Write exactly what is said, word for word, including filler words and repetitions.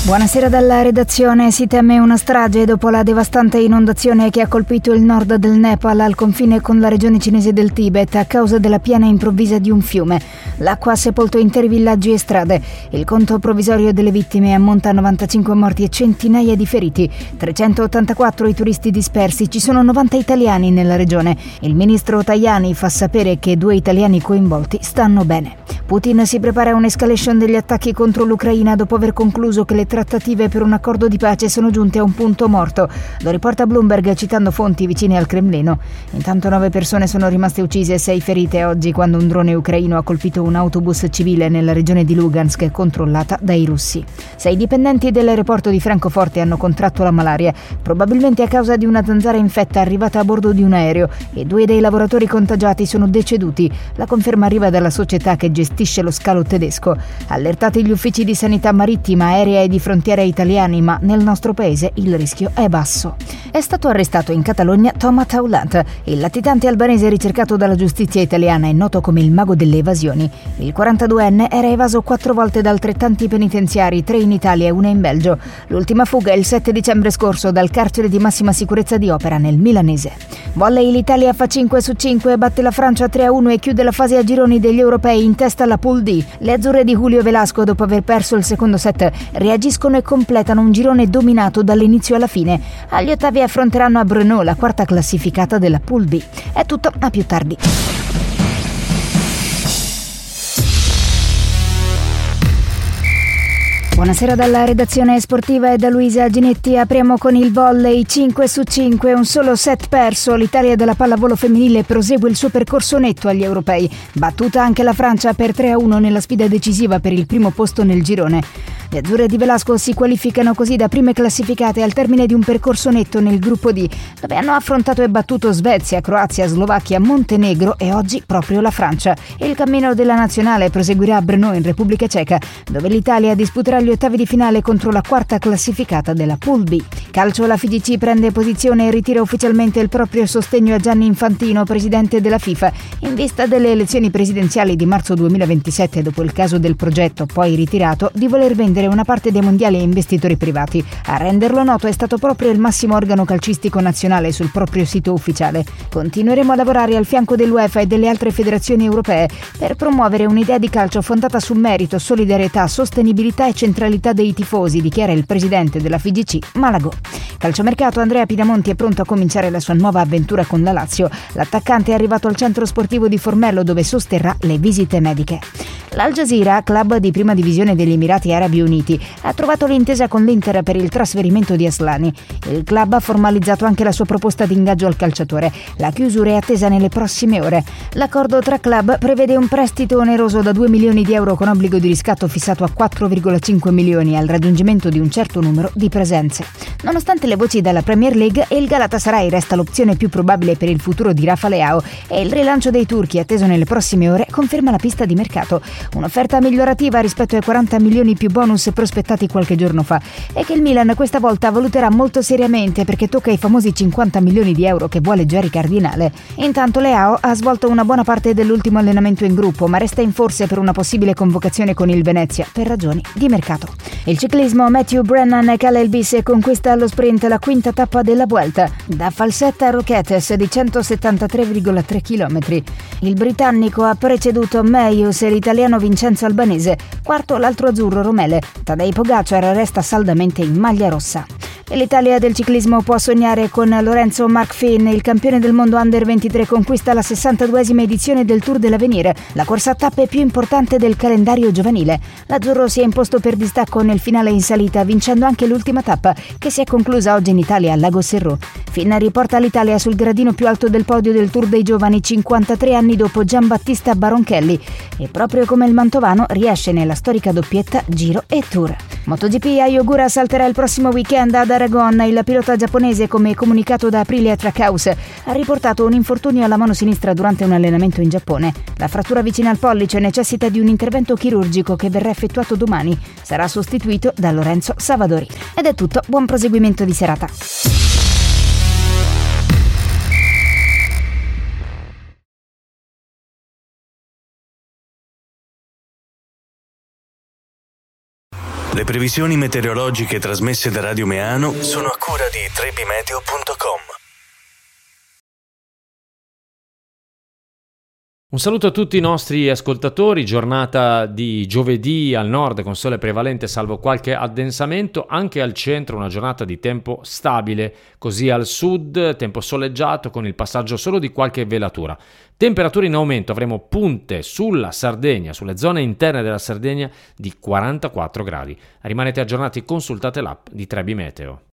Buonasera dalla redazione. Si teme una strage dopo la devastante inondazione che ha colpito il nord del Nepal al confine con la regione cinese del Tibet a causa della piena improvvisa di un fiume. L'acqua ha sepolto interi villaggi e strade. Il conto provvisorio delle vittime ammonta a novantacinque morti e centinaia di feriti. trecentottantaquattro i turisti dispersi. Ci sono novanta italiani nella regione. Il ministro Tajani fa sapere che due italiani coinvolti stanno bene. Putin si prepara a un'escalation degli attacchi contro l'Ucraina dopo aver concluso che le trattative per un accordo di pace sono giunte a un punto morto. Lo riporta Bloomberg citando fonti vicine al Cremlino. Intanto nove persone sono rimaste uccise e sei ferite oggi quando un drone ucraino ha colpito un autobus civile nella regione di Lugansk controllata dai russi. Sei dipendenti dell'aeroporto di Francoforte hanno contratto la malaria, probabilmente a causa di una zanzara infetta arrivata a bordo di un aereo, e due dei lavoratori contagiati sono deceduti. La conferma arriva dalla società che gestisce lo scalo tedesco. Allertati gli uffici di sanità marittima, aerea e di frontiera italiani, ma nel nostro paese il rischio è basso. È stato arrestato in Catalogna Thomas Taulat, il latitante albanese ricercato dalla giustizia italiana e noto come il mago delle evasioni. Il quarantaduenne era evaso quattro volte da altrettanti penitenziari, tre in Italia e una in Belgio. L'ultima fuga il sette dicembre scorso dal carcere di massima sicurezza di Opera nel milanese. Volley, l'Italia fa cinque su cinque, batte la Francia tre a uno e chiude la fase a gironi degli europei in testa alla Pool D. Le azzurre di Julio Velasco, dopo aver perso il secondo set, reagiscono e completano un girone dominato dall'inizio alla fine. Agli ottavi affronteranno a Brno, la quarta classificata della Pool B. È tutto, a più tardi. Buonasera dalla redazione sportiva e da Luisa Ginetti. Apriamo con il volley. cinque su cinque, un solo set perso. L'Italia della pallavolo femminile prosegue il suo percorso netto agli europei. Battuta anche la Francia per tre a uno nella sfida decisiva per il primo posto nel girone. Le azzurre di Velasco si qualificano così da prime classificate al termine di un percorso netto nel gruppo D, dove hanno affrontato e battuto Svezia, Croazia, Slovacchia, Montenegro e oggi proprio la Francia. Il cammino della nazionale proseguirà a Brno in Repubblica Ceca, dove l'Italia disputerà gli ottavi di finale contro la quarta classificata della Pool B. Calcio, la F I G C prende posizione e ritira ufficialmente il proprio sostegno a Gianni Infantino, presidente della FIFA, in vista delle elezioni presidenziali di marzo duemilaventisette, dopo il caso del progetto, poi ritirato, di voler vendere una parte dei mondiali a investitori privati. A renderlo noto è stato proprio il massimo organo calcistico nazionale sul proprio sito ufficiale. Continueremo a lavorare al fianco dell'UEFA e delle altre federazioni europee per promuovere un'idea di calcio fondata su merito, solidarietà, sostenibilità e centralità dei tifosi, dichiara il presidente della F I G C, Malagò. Calciomercato, Andrea Pinamonti è pronto a cominciare la sua nuova avventura con la Lazio. L'attaccante è arrivato al centro sportivo di Formello, dove sosterrà le visite mediche. L'Al Jazeera, club di prima divisione degli Emirati Arabi Uniti, ha trovato l'intesa con l'Inter per il trasferimento di Aslani. Il club ha formalizzato anche la sua proposta di ingaggio al calciatore. La chiusura è attesa nelle prossime ore. L'accordo tra club prevede un prestito oneroso da due milioni di euro con obbligo di riscatto fissato a quattro virgola cinque milioni al raggiungimento di un certo numero di presenze. Nonostante le voci dalla Premier League, il Galatasaray resta l'opzione più probabile per il futuro di Rafa Leao e il rilancio dei turchi, atteso nelle prossime ore, conferma la pista di mercato. Un'offerta migliorativa rispetto ai quaranta milioni più bonus prospettati qualche giorno fa, e che il Milan questa volta valuterà molto seriamente perché tocca i famosi cinquanta milioni di euro che vuole Jerry Cardinale. Intanto Leao ha svolto una buona parte dell'ultimo allenamento in gruppo, ma resta in forse per una possibile convocazione con il Venezia per ragioni di mercato. Il ciclismo, Matthew Brennan e Caleb Bis conquista allo sprint la quinta tappa della Vuelta, da Falsetta a Roquetes di centosettantatré virgola tre chilometri. Il britannico ha preceduto Meijus e l'italiano Vincenzo Albanese, quarto l'altro azzurro Romele. Tadej Pogacar resta saldamente in maglia rossa. E l'Italia del ciclismo può sognare con Lorenzo Marc-Finn. Il campione del mondo under ventitré conquista la sessantaduesima edizione del Tour dell'Avenir, la corsa a tappe più importante del calendario giovanile. L'azzurro si è imposto per distacco nel finale in salita, vincendo anche l'ultima tappa, che si è conclusa oggi in Italia a Lago Serrò. Finn riporta l'Italia sul gradino più alto del podio del Tour dei giovani cinquantatré anni dopo Giambattista Baronchelli, e proprio come il mantovano riesce nella storica doppietta Giro e Tour. MotoGP, Ayogura salterà il prossimo weekend ad Aragon. Il pilota giapponese, come comunicato da Aprilia Trackhouse, ha riportato un infortunio alla mano sinistra durante un allenamento in Giappone. La frattura vicina al pollice necessita di un intervento chirurgico che verrà effettuato domani. Sarà sostituito da Lorenzo Savadori. Ed è tutto, buon proseguimento di serata. Le previsioni meteorologiche trasmesse da Radio Meano sono a cura di trebimeteo punto com. Un saluto a tutti i nostri ascoltatori, giornata di giovedì al nord con sole prevalente salvo qualche addensamento, anche al centro una giornata di tempo stabile, così al sud tempo soleggiato con il passaggio solo di qualche velatura. Temperature in aumento, avremo punte sulla Sardegna, sulle zone interne della Sardegna di quarantaquattro gradi. Rimanete aggiornati, consultate l'app di Trebi Meteo.